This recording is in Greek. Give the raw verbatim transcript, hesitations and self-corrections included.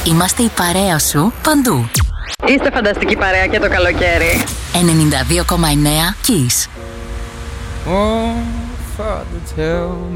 Είμαστε η παρέα σου παντού. Είστε φανταστική παρέα και το καλοκαίρι. ενενήντα δύο κόμμα εννέα Kiss. Oh, Father, tell